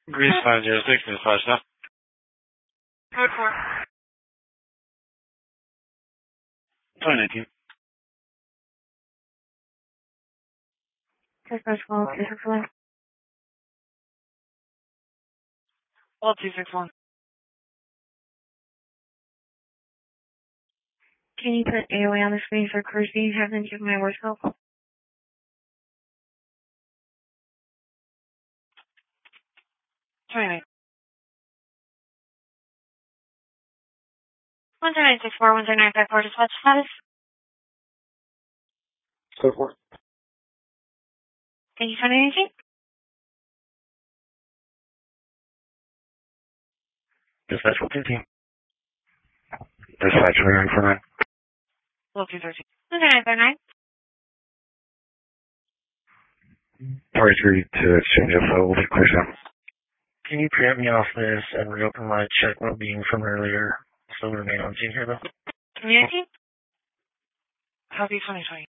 Greece 506, Miss Flashna. Code 4. 2019. Dispatch call 261. Call 261. Can you put AOA on the screen for Kirsty and have them give my worst help? 29. 10964, 10954, dispatch status. Code 4. Can you find anything? Dispatch 113. Dispatch 2949. Call 213. 10939. Party 3 to exchange info. We'll be clear soon. Can you preempt me off this and reopen my check well-being from earlier? Still remain on scene here, though. Community? Happy 2020.